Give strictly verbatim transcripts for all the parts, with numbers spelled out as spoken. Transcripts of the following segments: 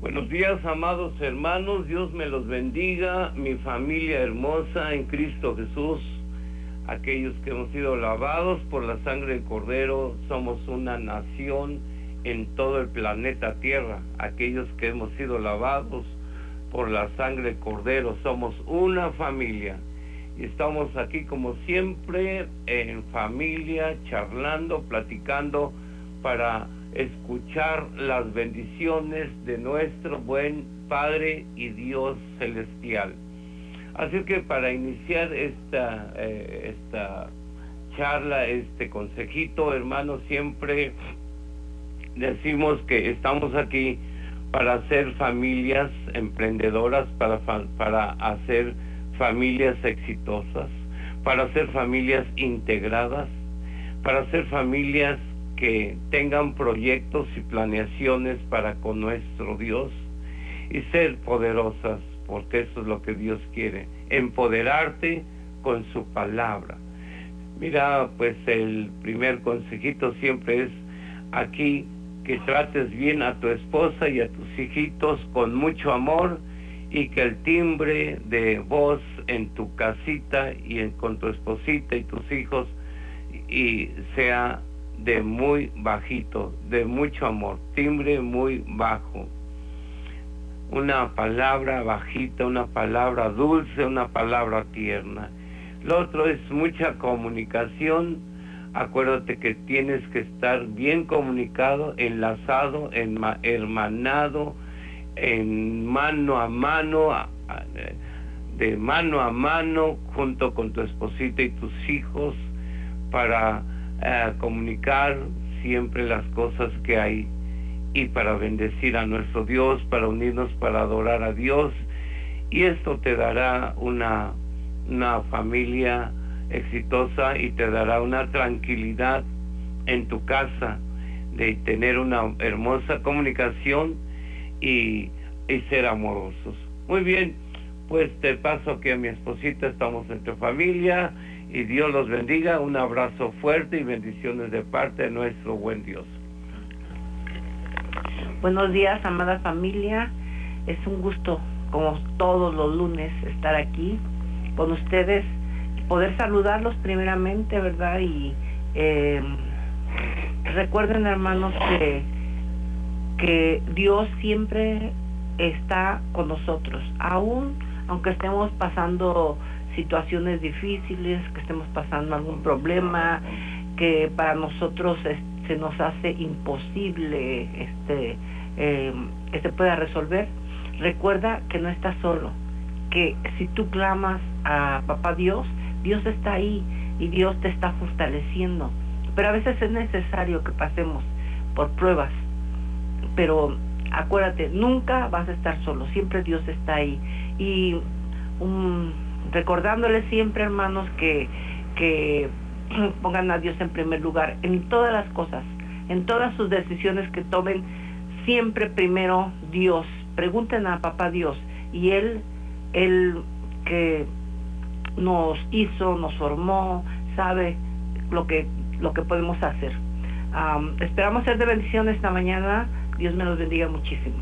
Buenos días, amados hermanos, Dios me los bendiga, mi familia hermosa en Cristo Jesús, aquellos que hemos sido lavados por la sangre del Cordero, somos una nación en todo el planeta Tierra, aquellos que hemos sido lavados por la sangre del Cordero, somos una familia, y estamos aquí como siempre, en familia, charlando, platicando, para escuchar las bendiciones de nuestro buen Padre y Dios celestial. Así que para iniciar esta, eh, esta charla, este consejito, hermanos, siempre decimos que estamos aquí para hacer familias emprendedoras, para, para hacer familias exitosas, para hacer familias integradas, para hacer familias que tengan proyectos y planeaciones para con nuestro Dios y ser poderosas, porque eso es lo que Dios quiere, empoderarte con su palabra. Mira, pues el primer consejito siempre es aquí que trates bien a tu esposa y a tus hijitos con mucho amor, y que el timbre de voz en tu casita y en, con tu esposita y tus hijos y sea de muy bajito, de mucho amor, timbre muy bajo, una palabra bajita, una palabra dulce, una palabra tierna. Lo otro es mucha comunicación. Acuérdate que tienes que estar bien comunicado, enlazado, hermanado, en mano a mano, de mano a mano, junto con tu esposita y tus hijos, para Uh, comunicar siempre las cosas que hay y para bendecir a nuestro Dios, para unirnos, para adorar a Dios, y esto te dará una, una familia exitosa y te dará una tranquilidad en tu casa de tener una hermosa comunicación y, y ser amorosos. Muy bien, pues te paso aquí a mi esposita, estamos entre familia. Y Dios los bendiga, un abrazo fuerte y bendiciones de parte de nuestro buen Dios. Buenos días, amada familia. Es un gusto, como todos los lunes, estar aquí con ustedes, poder saludarlos primeramente, ¿verdad? Y eh, recuerden, hermanos, que, que Dios siempre está con nosotros, aún aunque estemos pasando situaciones difíciles, que estemos pasando algún problema que para nosotros es, se nos hace imposible este eh, que se pueda resolver. Recuerda que no estás solo, que si tú clamas a Papá Dios, Dios está ahí y Dios te está fortaleciendo. Pero a veces es necesario que pasemos por pruebas, pero acuérdate, nunca vas a estar solo, siempre Dios está ahí. Y un recordándoles siempre, hermanos, que, que pongan a Dios en primer lugar en todas las cosas, en todas sus decisiones que tomen, siempre primero Dios. Pregunten a Papá Dios, y Él, Él que nos hizo, nos formó, sabe lo que, lo que podemos hacer. Um, esperamos ser de bendición esta mañana. Dios me los bendiga muchísimo.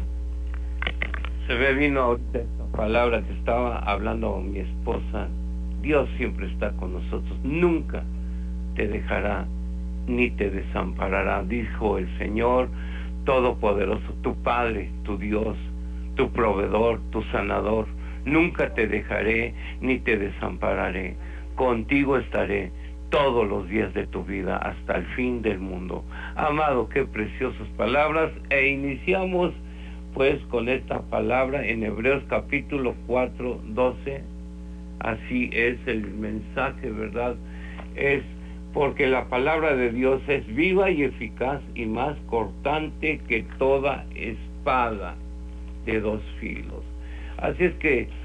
Se ve vino ahorita esta palabra que estaba hablando mi esposa. Dios siempre está con nosotros, nunca te dejará ni te desamparará, dijo el Señor Todopoderoso, tu Padre, tu Dios, tu proveedor, tu sanador. Nunca te dejaré ni te desampararé, contigo estaré todos los días de tu vida hasta el fin del mundo. Amado, qué preciosas palabras, e iniciamos pues con esta palabra en Hebreos capítulo cuatro, doce, así es el mensaje, ¿verdad? Es porque la palabra de Dios es viva y eficaz y más cortante que toda espada de dos filos. Así es que